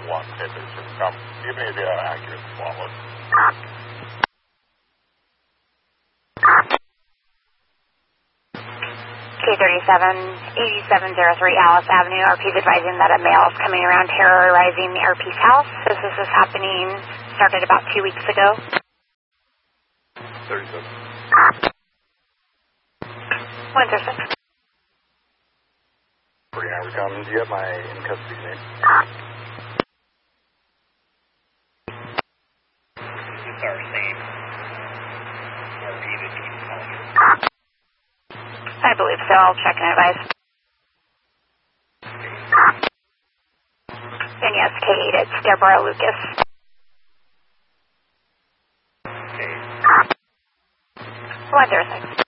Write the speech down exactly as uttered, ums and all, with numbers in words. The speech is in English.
one. Okay, so come. Give me the uh, accurate spot list. K thirty-seven, eighty-seven oh three Alice Avenue. R P's advising that a male is coming around terrorizing the R P's house. This, this is happening, started about two weeks ago. thirty-seven. one zero six. forty-nine, we come. Do you have my in custody name? It's our same R P that keeps calling you. I believe so. I'll check and advise. And yes, K eight, it's Deborah Lucas. Okay. one zero six.